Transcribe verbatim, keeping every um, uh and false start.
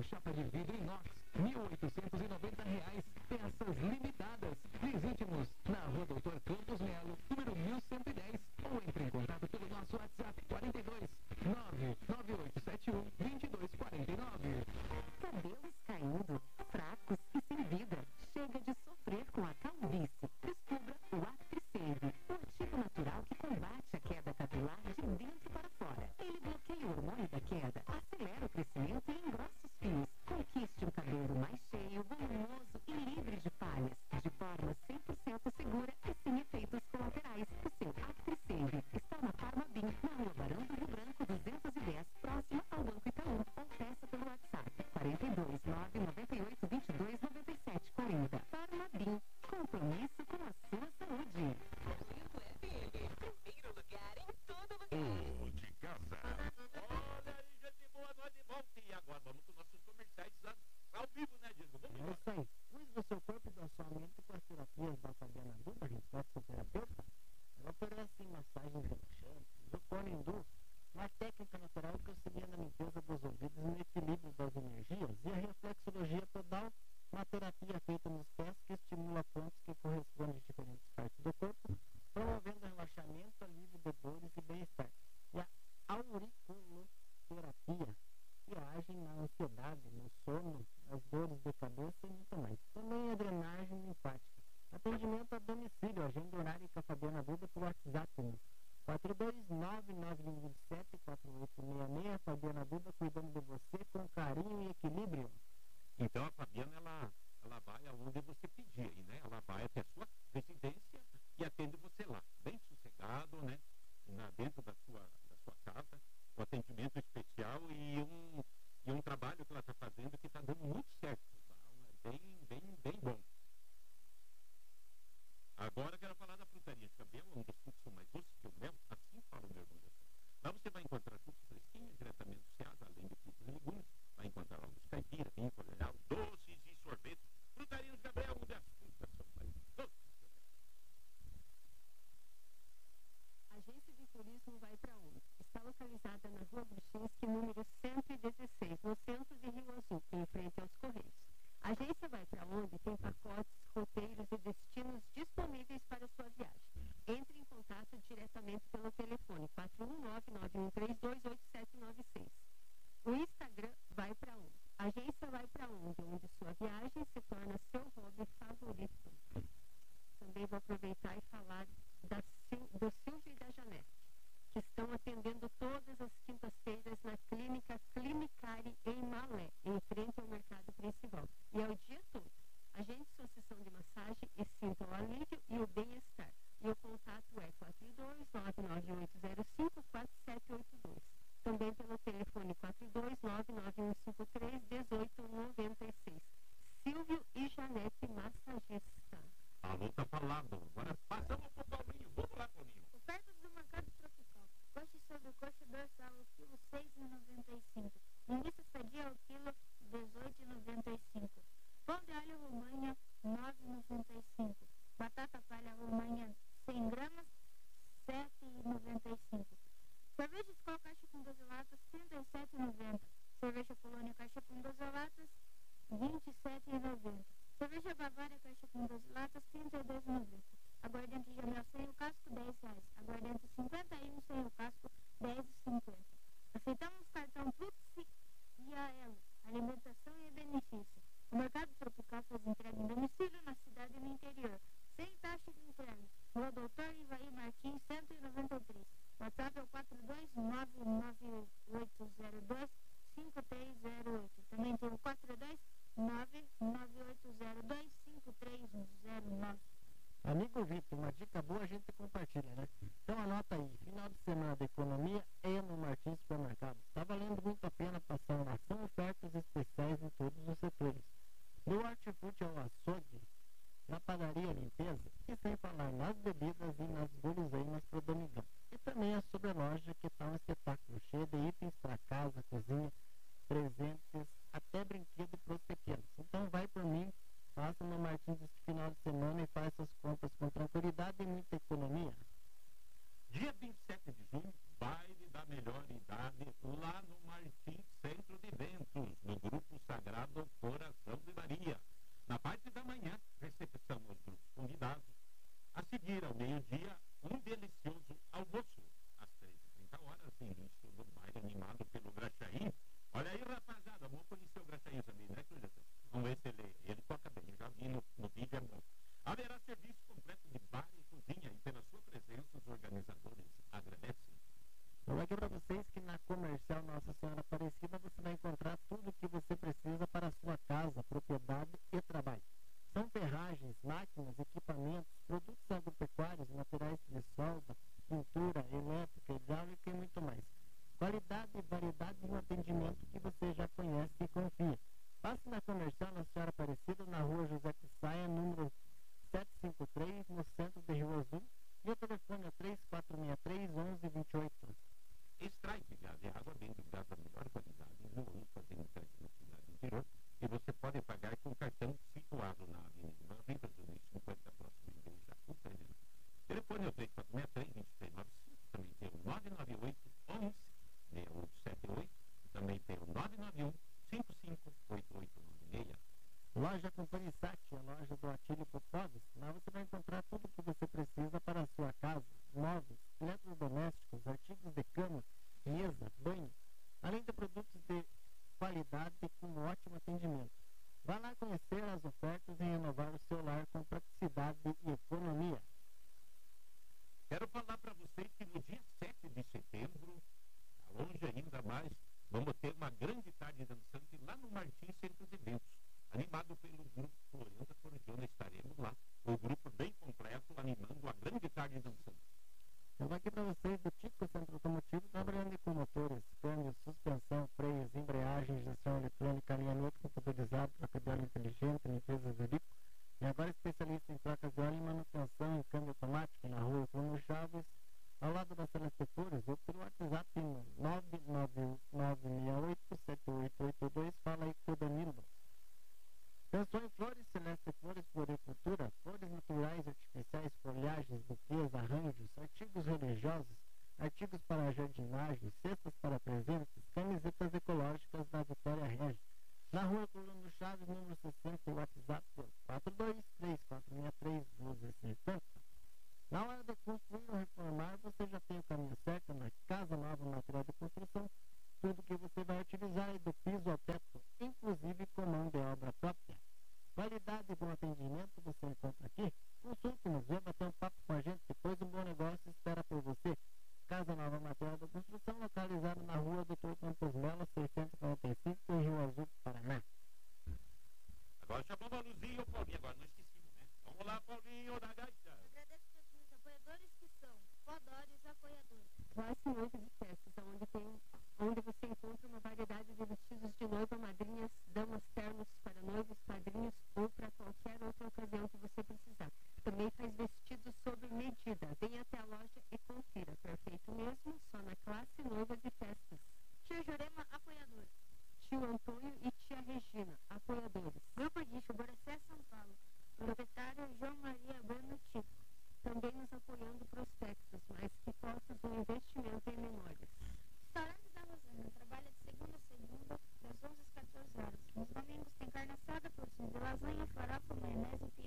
chapa de vidro inox, mil oitocentos e noventa reais, peças limitadas. Visite-nos na Rua Doutor Campos Melo, número mil cento e dez, ou entre em contato pelo nosso WhatsApp quarenta e dois, nove nove oito sete um, dois dois quatro nove. Cabelos caindo, fracos e sem vida. Chega de sofrer com a calvície. Descubra o ActiSave, o ativo natural que combate a queda capilar de dentro para fora. Ele bloqueia o hormônio da queda, acelera o crescimento e engrossa os fios. Conquiste um cabelo mais cheio, volumoso e livre de falhas, de forma cem por cento segura e sem efeitos colaterais. O seu ActiSave está na Farmabim, na Rua Barão do Rio Branco duzentos e dez, próxima ao Banco Itaú. Ou peça pelo WhatsApp quarenta e dois, nove nove oito, vinte e dois, noventa e sete, quarenta. Farmabim, compromisso com a sua saúde. Primeiro lugar em todo lugar. O de casa. Olha aí, gente boa, nós de volta. E agora vamos com nossos comerciais lá, ao vivo, né, Diego? Vamos É isso aí. Cuide do seu corpo e da sua mente com as terapias da Fabiana Duba, a gente pode ser terapeuta. Ela oferece massagens relaxantes, isocone hindu, uma técnica natural que auxilia na limpeza dos ouvidos e no equilíbrio das energias, e a reflexologia podal, uma terapia feita nos pés que estimula pontos que correspondem a diferentes partes do corpo, promovendo relaxamento, alívio de dores e bem-estar. E a auriculoterapia, que age na ansiedade, no sono, nas dores de cabeça e muito mais. Também a drenagem linfática. Atendimento a domicílio, agenda horária com a Fabiana Duda pelo WhatsApp no quatro dois nove nove um sete quatro oito seis seis. Fabiana Duda cuidando de você com carinho e equilíbrio. Então a Fabiana, ela, ela vai aonde você pedir aí, né? Ela vai até a sua residência e atende você lá, bem sossegado, né? Na, dentro da sua, da sua casa, um atendimento especial e um, e um trabalho que ela está fazendo que está dando muito certo, tá? Bem, bem, bem bom. Agora eu quero falar da frutaria de Cabelo, um dos frutos são mais doces que o mel, assim fala o meu irmão. Lá você vai encontrar frutas fresquinhas, diretamente do Ceasa, além de frutas e legumes. Vai encontrar lá os caipira, vinho, coronel, doces e sorvetes. Frutaria de Gabriel, onde as frutas são mais doces. A agência de turismo vai para onde? Está localizada na Rua Bruxinski, número cento e dezesseis, no centro de Rio Azul, em frente aos Correios. A agência vai para onde tem pacotes, roteiros e destinos disponíveis para a sua viagem. Entre em contato diretamente pelo telefone quatro um nove, nove um três dois, oito sete nove seis. O Instagram vai para onde? A agência vai para onde? Onde sua viagem se torna seu hobby favorito. Também vou aproveitar e falar da, do Silvio e da Janete, que estão atendendo todas as quintas-feiras na clínica Clinicari em Malé, em frente ao mercado principal. E é o dia todo. Agende sua sessão de massagem e sinta o alívio e o bem-estar. E o contato é quatro dois nove nove oito zero cinco quatro sete oito dois. Também pelo telefone quatro dois nove nove um cinco três um oito nove seis. Silvio e Janete Massagista. Alô, tá falando. Agora passamos pro Paulinho. Vamos lá, Paulinho. Ofertas do Mercado Tropical. Coxa sobre coxa dorsal, o quilo seis reais e noventa e cinco. Linguiça sadia, o quilo dezoito reais e noventa e cinco. Pão de alho Romanha, nove reais e noventa e cinco. Batata palha Romanha, cem gramas, sete reais e noventa e cinco. Cerveja Skol caixa com doze latas, trinta e sete reais e noventa. Cerveja Polônia caixa com doze latas, vinte e sete reais e noventa. Cerveja Bavária caixa com doze latas, trinta e dois reais e noventa. Aguardente Jamel sem o casco, dez reais. Aguardente cinquenta e um sem o casco, dez reais e cinquenta. Aceitamos cartão Plutzi e A L, alimentação e benefício. O Mercado Tropical faz entrega em domicílio na cidade e no interior, sem taxa de entrega. Rua Doutor Ivaí Martins, cento e noventa e três. WhatsApp é o quatro dois nove nove oito zero dois cinco três zero oito. Também tem o quatro dois nove nove oito zero dois cinco três zero nove. Amigo Vitor, uma dica boa a gente compartilha, né? Então anota aí, final de semana da economia é no Martins Supermercado. Está valendo muito a pena passar lá. São ofertas especiais em todos os setores. Do hortifruti ao pra Thaís ali, né, Cleudson? Vamos ver se ele, ele toca bem, eu já vi no, no vídeo, é bom. Haverá serviço completo de bar e cozinha e pela sua presença os organizadores agradecem. Eu vou aqui para vocês que na Comercial Nossa Senhora Aparecida você vai encontrar tudo o que você precisa para a sua casa, propriedade e trabalho. São ferragens, máquinas, equipamentos, produtos agropecuários, materiais de solda, pintura, elétrica, hidráulica e muito mais. Qualidade e variedade de um atendimento que você já conhece e confia. Passe na Comercial Nossa Senhora Aparecida, na rua José Pissaia, número setecentos e cinquenta e três, no centro de Rio Azul. E o telefone é três quatro seis três, onze vinte e oito. Strike Gás é água bem do gás da melhor qualidade, no único fazendo entrega na cidade interior. E você pode pagar com cartão situado na Avenida Nova Rivas, no cinquenta, próximo de Jacu, Fernando. Telefone é o três quatro seis três, dois três nove cinco, também tem o nove nove oito, onze, seis oito sete oito, também tem o nove nove um, cinco cinco oito oito nove seis. Loja Companhia Sati, a loja do Atílio Popoves. Lá você vai encontrar tudo o que você precisa para a sua casa, móveis, eletrodomésticos, artigos de cama, mesa, banho, além de produtos de qualidade e com ótimo atendimento. Vá lá conhecer as ofertas e renovar o seu lar com praticidade e economia. Quero falar para vocês que no dia sete de setembro, tá longe ainda mais, vamos ter uma grande tarde dançante lá no Martins Centro de Eventos, animado pelo grupo Florenta Cordiona. Estaremos lá, o grupo bem completo, animando a grande tarde dançante. Eu vou aqui para vocês do Tico Centro Automotivo, trabalhando com motores, câmbios, suspensão, freios, embreagem, injeção eletrônica, alinhamento computadorizado, troca de óleo inteligente, limpeza de bico. E agora especialista em trocas de óleo e manutenção em câmbio automático na rua Bruno Chaves, ao lado da Celeste Flores, ou pelo WhatsApp no nove nove nove seis oito sete oito oito dois. Fala aí com o Danilo. Pensou em flores, Celeste Flores, floricultura, flores naturais, artificiais, folhagens, buquês, arranjos, artigos religiosos, artigos para jardinagem, cestas para presentes, camisetas ecológicas da Vitória Regia. Na rua Colombo Chaves, número sessenta, o WhatsApp quatro dois três quatro seis três um dois seis zero. Na hora de construir ou reformar, você já tem o caminho certo na Casa Nova Material de Construção. Tudo que você vai utilizar é do piso ao teto, inclusive com mão de obra própria. Qualidade e bom atendimento você encontra aqui. Consulte-nos, venha bater um papo com a gente, depois um bom negócio espera por você. Casa Nova Material de Construção, localizada na rua doutor Campos Melo, seiscentos e quarenta e cinco, em Rio Azul, Paraná. Agora chamamos a Luzinha e o Paulinho, agora não esquecemos, né? Vamos lá, Paulinho da Gaita. Agradeço a todos os apoiadores que são Podores Apoiadores. Classe Noiva de Festas, onde, tem, onde você encontra uma variedade de vestidos de noiva, madrinhas, damas, ternos para noivos, padrinhos ou para qualquer outra ocasião que você precisar. Também faz vestidos sob medida. Venha até a loja e confira. Perfeito mesmo, só na Classe Noiva de Festas. Tio Jurema, apoiador. Tio Antônio e tia Regina, apoiadores. Grupo de Boracé, São Paulo. Proprietário João Maria Bueno Tico. Também nos apoiando prospectos, mas que possam um investimento em menores. Restaurante da Rosana trabalha de segunda a segunda, das onze às quatorze horas. Nos domingos tem carne assada, porções de lasanha, farofa, maionese e